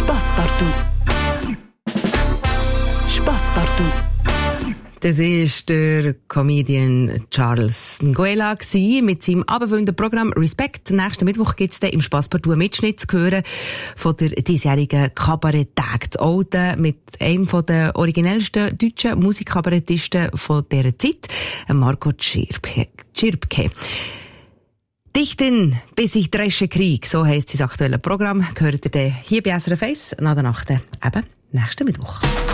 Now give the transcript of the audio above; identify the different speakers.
Speaker 1: Spasspartout. Spasspartout. Das war der Comedian Charles Nguela mit seinem abendfüllenden Programm Respect. Nächsten Mittwoch gibt es dann im Spasspartout einen Mitschnitt zu hören von der diesjährigen Kabarett-Tag zu Olten mit einem der originellsten deutschen Musikkabarettisten von dieser Zeit, Marco Tschirpke. Dichten, bis ich dresche Krieg, so heisst sein aktuelles Programm. Gehört ihr dann hier bei SRF 1 nach der Nacht, eben nächsten Mittwoch.